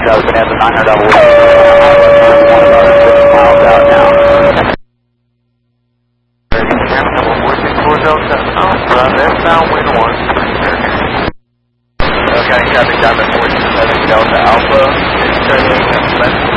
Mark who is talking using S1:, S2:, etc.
S1: I was going to have the 900 double wing. 1 miles out now.
S2: Number 464 Delta. That's now wind 1. Okay, traffic diamond 47 Delta Alpha. It's turning left.